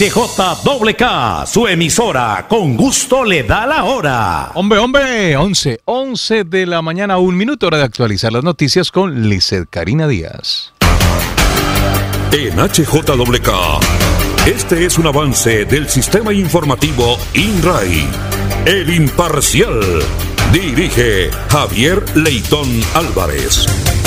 HJKK, su emisora, con gusto le da la hora. Hombre, 11 de la mañana, 1 minuto, hora de actualizar las noticias con Lizeth Karina Díaz. En HJKK, este es un avance del sistema informativo INRAI. El Imparcial. Dirige Javier Leitón Álvarez.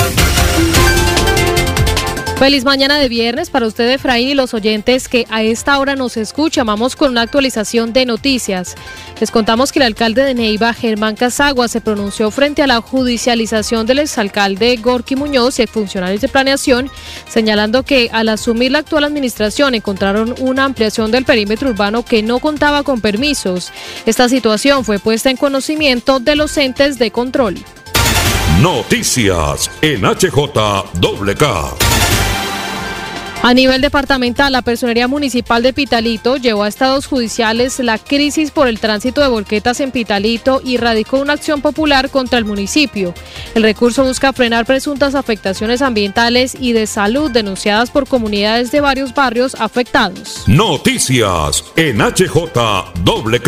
Feliz mañana de viernes para usted, Efraín, y los oyentes que a esta hora nos escuchan. Vamos con una actualización de noticias. Les contamos que el alcalde de Neiva, Germán Casagua, se pronunció frente a la judicialización del exalcalde Gorky Muñoz y funcionarios de planeación, señalando que al asumir la actual administración encontraron una ampliación del perímetro urbano que no contaba con permisos. Esta situación fue puesta en conocimiento de los entes de control. Noticias en HJKK. A nivel departamental, la Personería Municipal de Pitalito llevó a estados judiciales la crisis por el tránsito de volquetas en Pitalito y radicó una acción popular contra el municipio. El recurso busca frenar presuntas afectaciones ambientales y de salud denunciadas por comunidades de varios barrios afectados. Noticias en HJKK.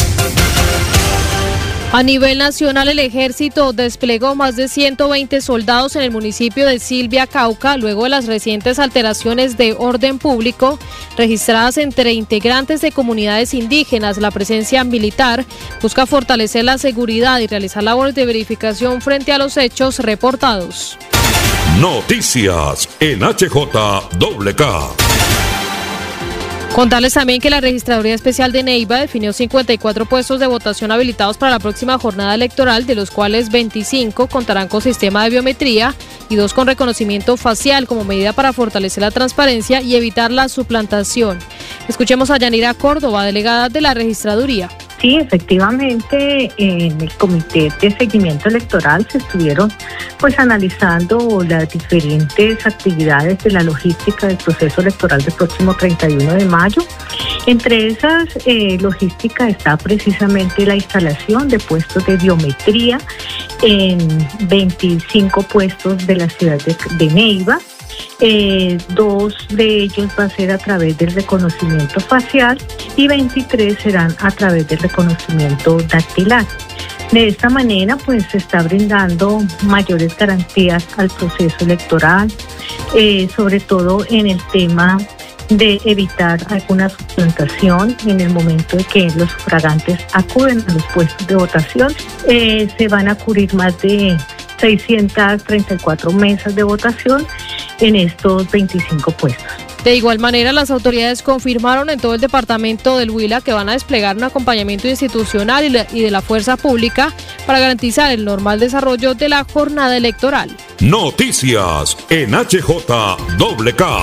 A nivel nacional, el ejército desplegó más de 120 soldados en el municipio de Silvia, Cauca, luego de las recientes alteraciones de orden público registradas entre integrantes de comunidades indígenas. La presencia militar busca fortalecer la seguridad y realizar labores de verificación frente a los hechos reportados. Noticias en HJKK. Contarles también que la Registraduría Especial de Neiva definió 54 puestos de votación habilitados para la próxima jornada electoral, de los cuales 25 contarán con sistema de biometría y 2 con reconocimiento facial como medida para fortalecer la transparencia y evitar la suplantación. Escuchemos a Yanira Córdoba, delegada de la Registraduría. Sí, efectivamente, en el Comité de Seguimiento Electoral se estuvieron analizando las diferentes actividades de la logística del proceso electoral del próximo 31 de mayo. Entre esas logísticas está precisamente la instalación de puestos de biometría en 25 puestos de la ciudad de Neiva. 2 de ellos va a ser a través del reconocimiento facial y 23 serán a través del reconocimiento dactilar. De esta manera, se está brindando mayores garantías al proceso electoral, sobre todo en el tema de evitar alguna suplantación en el momento de que los sufragantes acuden a los puestos de votación. Se van a cubrir más de 634 mesas de votación en estos 25 puestos. De igual manera, las autoridades confirmaron en todo el departamento del Huila que van a desplegar un acompañamiento institucional y de la fuerza pública para garantizar el normal desarrollo de la jornada electoral. Noticias en HJKK.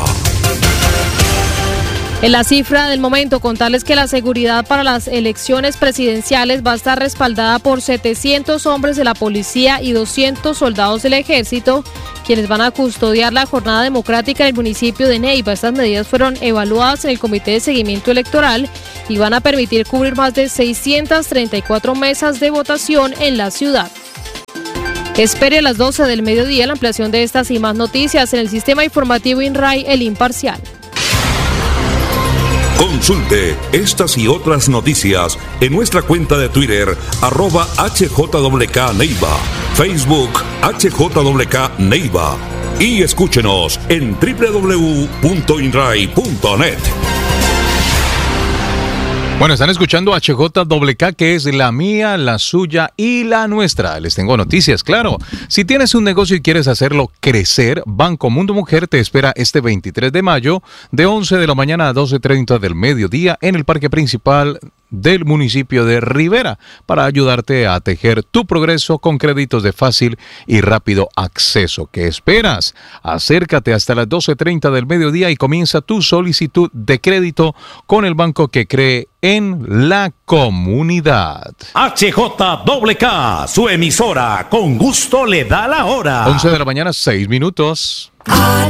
En la cifra del momento, contarles que la seguridad para las elecciones presidenciales va a estar respaldada por 700 hombres de la policía y 200 soldados del ejército, quienes van a custodiar la jornada democrática en el municipio de Neiva. Estas medidas fueron evaluadas en el Comité de Seguimiento Electoral y van a permitir cubrir más de 634 mesas de votación en la ciudad. Espere a las 12 del mediodía la ampliación de estas y más noticias en el sistema informativo INRAI, El Imparcial. Consulte estas y otras noticias en nuestra cuenta de Twitter, @HJKK Neiva, Facebook HJKK Neiva y escúchenos en www.inrai.net. Bueno, están escuchando HJKK, que es la mía, la suya y la nuestra. Les tengo noticias, claro. Si tienes un negocio y quieres hacerlo crecer, Banco Mundo Mujer te espera este 23 de mayo de 11 de la mañana a 12:30 del mediodía en el parque principal del municipio de Rivera para ayudarte a tejer tu progreso con créditos de fácil y rápido acceso. ¿Qué esperas? Acércate hasta las 12:30 del mediodía y comienza tu solicitud de crédito con el banco que cree en la comunidad. HJKK, su emisora, con gusto le da la hora. 11 de la mañana, 6 minutos.